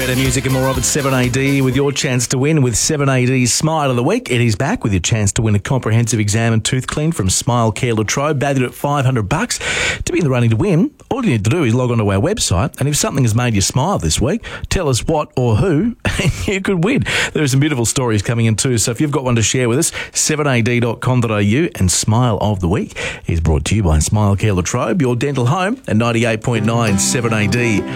Better music and more of it, 7AD, with your chance to win with 7AD's Smile of the Week. It is back with your chance to win a comprehensive exam and tooth clean from Smile Care Latrobe, valued at $500. To be in the running to win, all you need to do is log onto our website, and if something has made you smile this week, tell us what or who, and you could win. There are some beautiful stories coming in too, so if you've got one to share with us, 7ad.com.au, and Smile of the Week is brought to you by Smile Care Latrobe, your dental home, at 98.9 7AD.